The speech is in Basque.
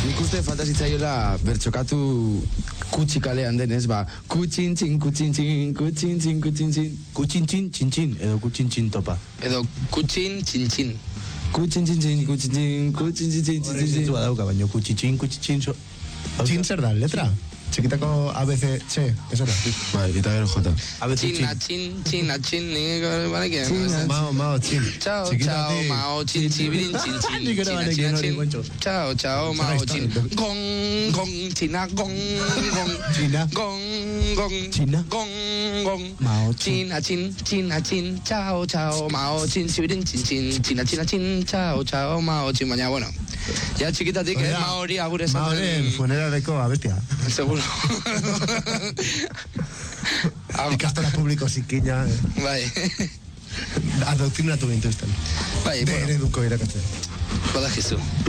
Nik uste falta zitzaiola bertxokatu kutsi kalean denez, ba, kutxintxin, kutxintxin, kutxintxin, kutxintxin. Kutxintxin, txintxin, edo kutxintxin topa. Edo kutxin, txintxin. Kutxintxin, kutxintxin, kutxintxin, Horrek ditu badauka, baina kutxintxin, kutxintxin... Txin zer da, letra? Txikitako ABC, txe, eso da. Bai, eta gero jota. Txina, txin, Mao, txin. Chao, chao, mao, chin, chibirin, chin, chin. Chao, chao, mao, chin. Gong, gong, china, gong, gong. China. Gong, gong. China. Gong, gong. Mao, China, chin, china, chin. Chao, chao, mao, chin, chibirin, chin, chin. China, china, chin. Chao, chao, mao, chin. Baina, bueno. Ja txikitatik, mao hori agure esan. Maoren funerareko abestia. Seguro. Ikastola publiko zikina. Bai. Adoktrinatu gintuzten. Bai, bueno. De ereduko irakatzen. Badakizu.